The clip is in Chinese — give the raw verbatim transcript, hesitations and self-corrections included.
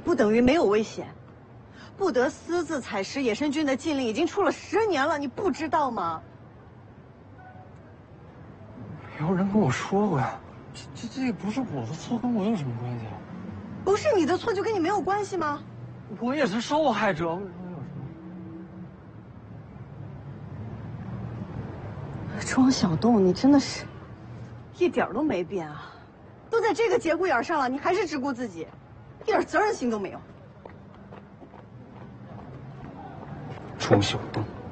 不等于没有危险。不得私自采食野生菌的禁令已经出了十年了，你不知道吗？ 没有人跟我说过呀，这这这也不是我的错，跟我有什么关系啊？ 不是你的错就跟你没有关系吗？ 我也是受害者，为什么有什么？ 庄小栋，你真的是一点都没变啊！都在这个节骨眼上了，你还是只顾自己，一点责任心都没有。 庄小栋。